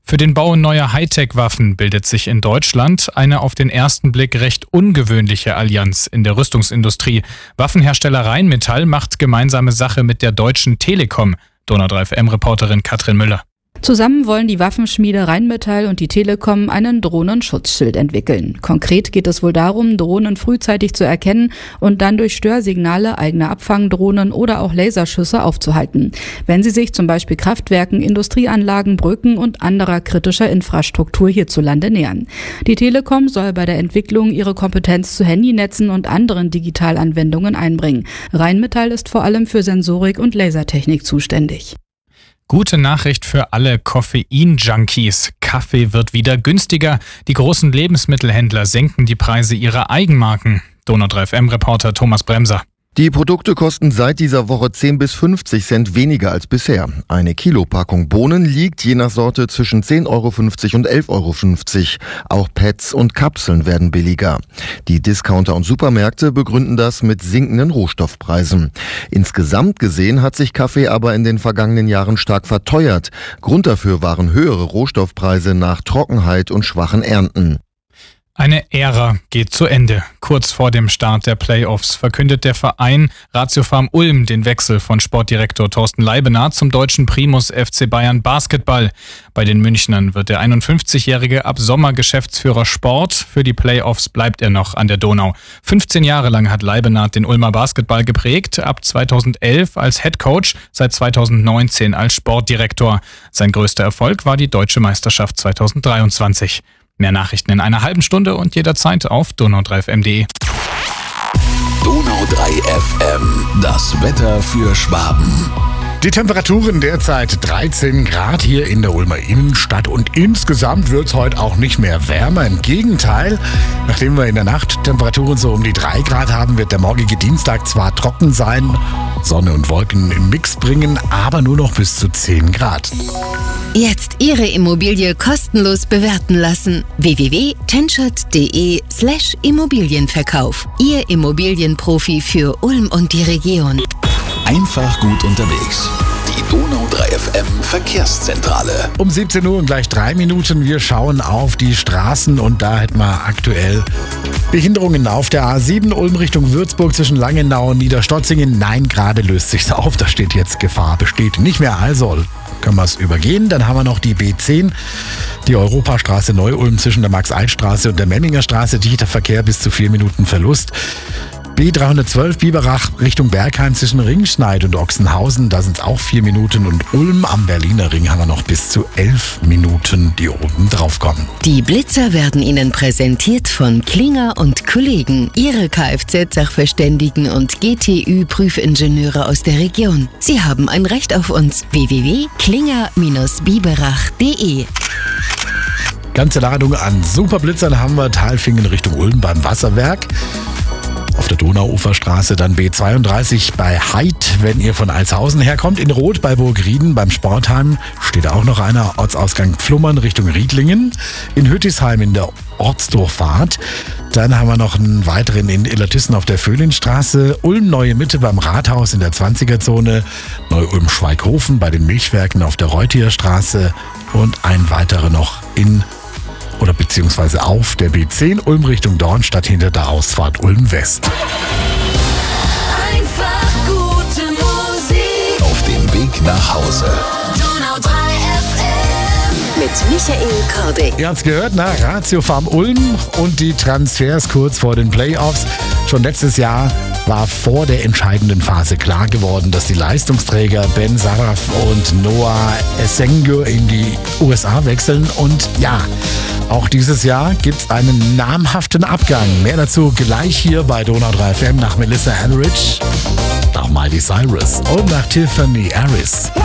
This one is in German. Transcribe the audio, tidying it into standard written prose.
Für den Bau neuer Hightech-Waffen bildet sich in Deutschland eine auf den ersten Blick recht ungewöhnliche Allianz in der Rüstungsindustrie. Waffenhersteller Rheinmetall macht gemeinsame Sache mit der Deutschen Telekom. Donau 3 FM-Reporterin Katrin Müller. Zusammen wollen die Waffenschmiede Rheinmetall und die Telekom einen Drohnenschutzschild entwickeln. Konkret geht es wohl darum, Drohnen frühzeitig zu erkennen und dann durch Störsignale eigener Abfangdrohnen oder auch Laserschüsse aufzuhalten, wenn sie sich zum Beispiel Kraftwerken, Industrieanlagen, Brücken und anderer kritischer Infrastruktur hierzulande nähern. Die Telekom soll bei der Entwicklung ihre Kompetenz zu Handynetzen und anderen Digitalanwendungen einbringen. Rheinmetall ist vor allem für Sensorik und Lasertechnik zuständig. Gute Nachricht für alle Koffein-Junkies. Kaffee wird wieder günstiger. Die großen Lebensmittelhändler senken die Preise ihrer Eigenmarken. Donau 3 FM-Reporter Thomas Bremser. Die Produkte kosten seit dieser Woche 10 bis 50 Cent weniger als bisher. Eine Kilopackung Bohnen liegt je nach Sorte zwischen 10,50 Euro und 11,50 Euro. Auch Pads und Kapseln werden billiger. Die Discounter und Supermärkte begründen das mit sinkenden Rohstoffpreisen. Insgesamt gesehen hat sich Kaffee aber in den vergangenen Jahren stark verteuert. Grund dafür waren höhere Rohstoffpreise nach Trockenheit und schwachen Ernten. Eine Ära geht zu Ende. Kurz vor dem Start der Playoffs verkündet der Verein Ratiofarm Ulm den Wechsel von Sportdirektor Thorsten Leibenhardt zum deutschen Primus FC Bayern Basketball. Bei den Münchnern wird der 51-Jährige ab Sommer Geschäftsführer Sport. Für die Playoffs bleibt er noch an der Donau. 15 Jahre lang hat Leibenhardt den Ulmer Basketball geprägt, ab 2011 als Headcoach, seit 2019 als Sportdirektor. Sein größter Erfolg war die Deutsche Meisterschaft 2023. Mehr Nachrichten in einer halben Stunde und jederzeit auf donau3fm.de. Donau 3 FM, das Wetter für Schwaben. Die Temperaturen derzeit 13 Grad hier in der Ulmer Innenstadt und insgesamt wird es heute auch nicht mehr wärmer. Im Gegenteil, nachdem wir in der Nacht Temperaturen so um die 3 Grad haben, wird der morgige Dienstag zwar trocken sein, Sonne und Wolken im Mix bringen, aber nur noch bis zu 10 Grad. Jetzt Ihre Immobilie kostenlos bewerten lassen. www.tenschert.de/Immobilienverkauf. Ihr Immobilienprofi für Ulm und die Region. Einfach gut unterwegs. Die Donau 3 FM Verkehrszentrale. Um 17 Uhr und gleich 3 Minuten. Wir schauen auf die Straßen und da hätten wir aktuell Behinderungen auf der A7 Ulm Richtung Würzburg zwischen Langenau und Niederstotzingen. Nein, gerade löst sich's auf. Da steht jetzt Gefahr besteht nicht mehr. Also können wir es übergehen. Dann haben wir noch die B10, die Europastraße Neu-Ulm zwischen der Max-Alt-Straße und der Memminger Straße. Dichter Verkehr bis zu 4 Minuten Verlust. B312 Biberach Richtung Bergheim zwischen Ringschneid und Ochsenhausen, da sind es auch 4 Minuten und Ulm am Berliner Ring haben wir noch bis zu 11 Minuten, die oben drauf kommen. Die Blitzer werden Ihnen präsentiert von Klinger und Kollegen, Ihre Kfz-Sachverständigen und GTÜ-Prüfingenieure aus der Region. Sie haben ein Recht auf uns. www.klinger-biberach.de. Ganze Ladung an Superblitzern haben wir Talfingen Richtung Ulm beim Wasserwerk. Auf der Donauuferstraße dann B32 bei Heid, wenn ihr von Alshausen herkommt. In Rot bei Burgrieden beim Sportheim steht auch noch einer. Ortsausgang Pflummern Richtung Riedlingen. In Hüttisheim in der Ortsdurchfahrt. Dann haben wir noch einen weiteren in Illertissen auf der Vöhlinstraße. Ulm Neue Mitte beim Rathaus in der 20er-Zone. Neu-Ulm-Schweighofen bei den Milchwerken auf der Reutierstraße. Und ein weiterer noch beziehungsweise auf der B10 Ulm Richtung Dornstadt hinter der Ausfahrt Ulm West. Einfach gute Musik. Auf dem Weg nach Hause. Donau 3 FM. Mit Michael Kordek. Ihr habt's gehört, Ratiofarm Ulm und die Transfers kurz vor den Playoffs. Schon letztes Jahr war vor der entscheidenden Phase klar geworden, dass die Leistungsträger Ben Saraf und Noah Essengo in die USA wechseln. Und ja, auch dieses Jahr gibt's einen namhaften Abgang. Mehr dazu gleich hier bei Donau 3 FM nach Melissa Etheridge, nach Miley Cyrus und nach Tiffany Harris.